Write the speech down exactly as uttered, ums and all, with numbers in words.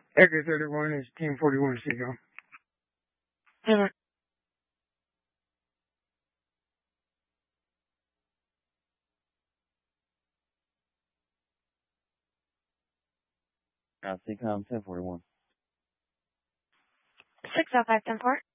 Echo thirty-one is Team forty-one Seagull. Over. Uh, Seacom ten forty-one. six oh five ten four.